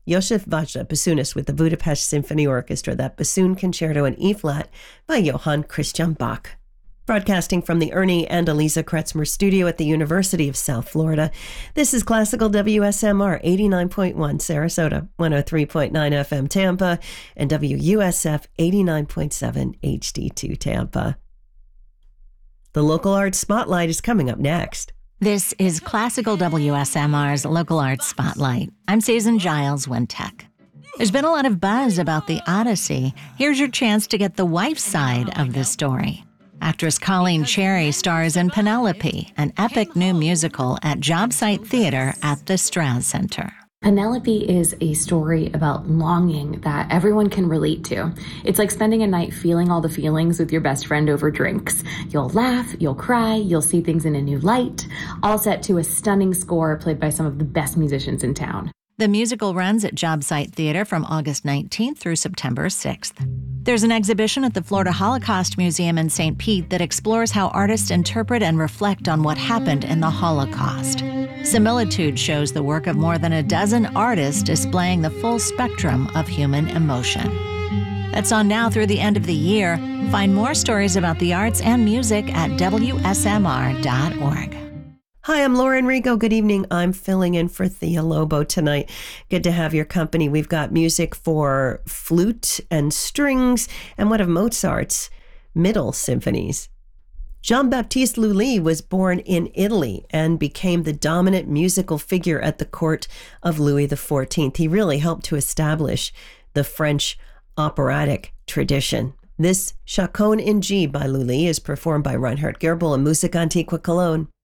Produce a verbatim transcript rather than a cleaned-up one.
Josef Vajda, bassoonist with the Budapest Symphony Orchestra, that bassoon concerto in E-flat by Johann Christian Bach. Broadcasting from the Ernie and Eliza Kretzmer studio at the University of South Florida, this is Classical W S M R eighty-nine point one Sarasota, one oh three point nine F M Tampa, and W U S F eighty-nine point seven H D two Tampa. The Local Arts Spotlight is coming up next. This is Classical W S M R's Local Arts Spotlight. I'm Susan Giles Wintech. There's been a lot of buzz about the Odyssey. Here's your chance to get the wife's side of this story. Actress Colleen Cherry stars in Penelope, an epic new musical at Job Site Theater at the Strauss Center. Penelope is a story about longing that everyone can relate to. It's like spending a night feeling all the feelings with your best friend over drinks. You'll laugh, you'll cry, you'll see things in a new light, all set to a stunning score played by some of the best musicians in town. The musical runs at Job Site Theater from August nineteenth through September sixth. There's an exhibition at the Florida Holocaust Museum in Saint Pete that explores how artists interpret and reflect on what happened in the Holocaust. Similitude shows the work of more than a dozen artists displaying the full spectrum of human emotion. That's on now through the end of the year. Find more stories about the arts and music at W S M R dot org. Hi, I'm Laura Enrico. Good evening. I'm filling in for Thea Lobo tonight. Good to have your company. We've got music for flute and strings and one of Mozart's middle symphonies. Jean-Baptiste Lully was born in Italy and became the dominant musical figure at the court of Louis the fourteenth. He really helped to establish the French operatic tradition. This Chaconne in G by Lully is performed by Reinhard Goebel and Musica Antiqua Cologne.